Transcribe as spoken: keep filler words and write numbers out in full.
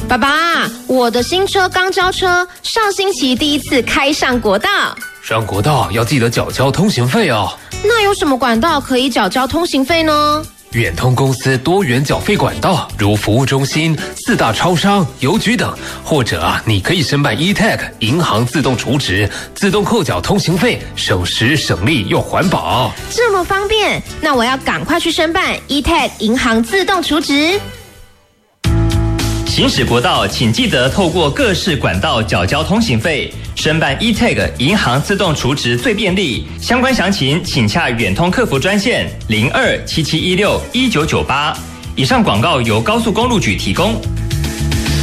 爸爸，我的新车刚交车，上星期第一次开上国道。 上国道要记得缴交通行费哦。 那有什么管道可以缴交通行费呢？ 远通公司多元缴费管道，如服务中心、四大超商、邮局等，或者啊，你可以申办 e-tag 银行自动储值，自动扣缴通行费，省时省力又环保。 这么方便，那我要赶快去申办 e-tag 银行自动储值。 行驶国道，请记得透过各式管道缴交通行费，申办 e-tag 银行自动储值最便利。相关详情请洽远通客服专线零二七七一六一九九八。以上广告由高速公路局提供。